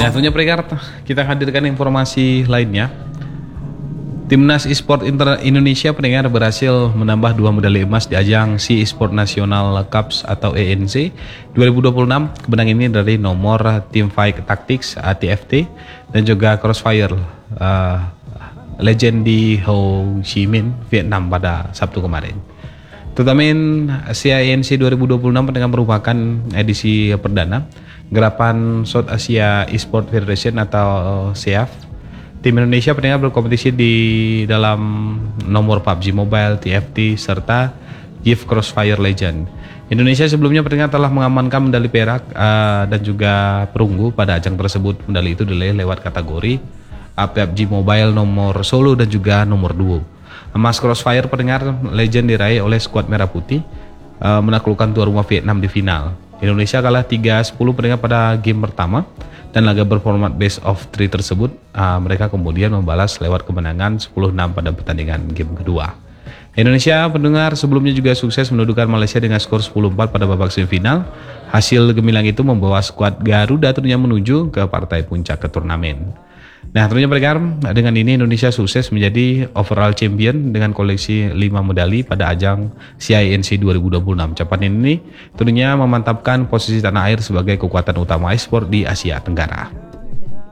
Nah, tentunya pendengar kita hadirkan informasi lainnya. Timnas e-sport Indonesia pendengar berhasil menambah 2 medali emas di ajang SEA Esport National Cups atau ANC 2026. Kemenangan ini dari nomor Teamfight Tactics (TFT) dan juga Crossfire Legend di Ho Chi Minh, Vietnam pada Sabtu kemarin. Turnamen SEA ANC 2026 pendengar merupakan edisi perdana gerapan South Asia Esport Federation atau SEAF. Tim Indonesia pendengar berkompetisi di dalam nomor PUBG Mobile, TFT, serta GIF Crossfire Legend. Indonesia sebelumnya pendengar telah mengamankan medali perak dan juga perunggu pada ajang tersebut. Medali itu diraih lewat kategori PUBG Mobile nomor solo dan juga nomor duo. Emas Crossfire pendengar Legend diraih oleh skuad Merah Putih menaklukkan tuan rumah Vietnam di final. Indonesia kalah 3-10 pendengar pada game pertama dan laga berformat best of 3 tersebut mereka kemudian membalas lewat kemenangan 10-6 pada pertandingan game kedua. Indonesia pendengar sebelumnya juga sukses menundukkan Malaysia dengan skor 10-4 pada babak semifinal. Hasil gemilang itu membawa skuad Garuda tentunya menuju ke partai puncak ke turnamen. Nah, tentunya pendengar, dengan ini Indonesia sukses menjadi overall champion dengan koleksi 5 medali pada ajang CINC 2026. Capaian ini tentunya memantapkan posisi tanah air sebagai kekuatan utama e-sport di Asia Tenggara.